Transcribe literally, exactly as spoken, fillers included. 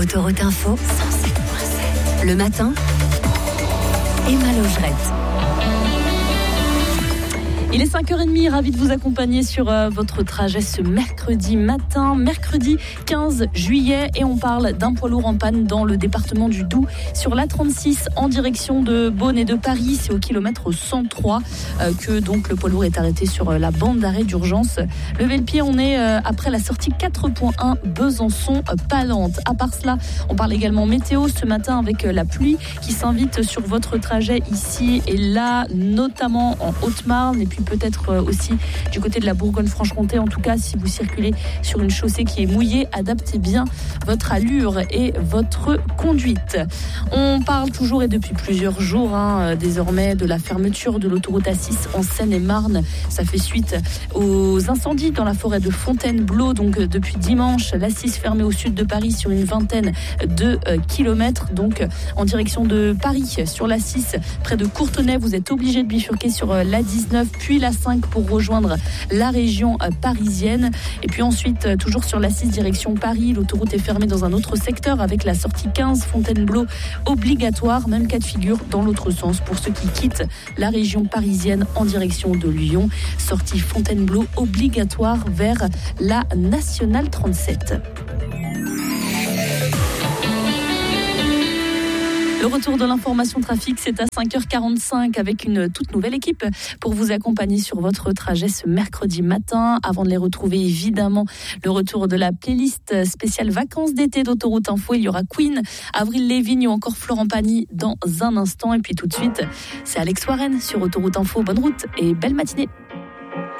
Autoroute Info, cent sept virgule sept. Le matin, Emma Logerette. Il est cinq heures trente, ravi de vous accompagner sur euh, votre trajet ce mercredi matin, mercredi quinze juillet, et on parle d'un poids lourd en panne dans le département du Doubs sur l'A trente-six en direction de Beaune et de Paris. C'est au kilomètre cent trois euh, que donc le poids lourd est arrêté sur euh, la bande d'arrêt d'urgence. Levez le pied, on est euh, après la sortie quatre point un Besançon-Palente. À part cela, on parle également météo ce matin avec euh, la pluie qui s'invite sur votre trajet ici et là, notamment en Haute-Marne et puis peut-être aussi du côté de la Bourgogne-Franche-Comté. En tout cas, si vous circulez sur une chaussée qui est mouillée, adaptez bien votre allure et votre conduite. On parle toujours et depuis plusieurs jours hein, désormais de la fermeture de l'autoroute A six en Seine-et-Marne. Ça fait suite aux incendies dans la forêt de Fontainebleau. Donc depuis dimanche, l'A six fermée au sud de Paris sur une vingtaine de euh, kilomètres. Donc en direction de Paris sur l'A six, près de Courtenay, vous êtes obligé de bifurquer sur euh, l'A dix-neuf, puis l'A cinq pour rejoindre la région parisienne. Et puis ensuite, toujours sur l'A six direction Paris, l'autoroute est fermée dans un autre secteur avec la sortie quinze Fontainebleau obligatoire. Même cas de figure dans l'autre sens pour ceux qui quittent la région parisienne en direction de Lyon. Sortie Fontainebleau obligatoire vers la nationale trente-sept. Le retour de l'information trafic, c'est à cinq heures quarante-cinq avec une toute nouvelle équipe pour vous accompagner sur votre trajet ce mercredi matin. Avant de les retrouver, évidemment, le retour de la playlist spéciale vacances d'été d'Autoroute Info. Il y aura Queen, Avril Lavigne ou encore Florent Pagny dans un instant. Et puis tout de suite, c'est Alex Warren sur Autoroute Info. Bonne route et belle matinée.